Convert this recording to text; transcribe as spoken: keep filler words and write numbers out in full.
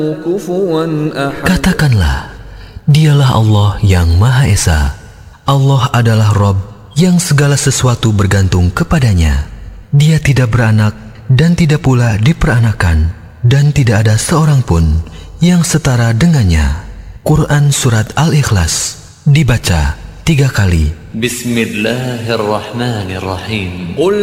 Katakanlah, dialah Allah yang Maha Esa. Allah adalah Rabb yang segala sesuatu bergantung kepadanya. Dia tidak beranak dan tidak pula diperanakan, dan tidak ada seorang pun yang setara dengannya. Quran Surat Al-Ikhlas dibaca tiga kali. Bismillahirrahmanirrahim.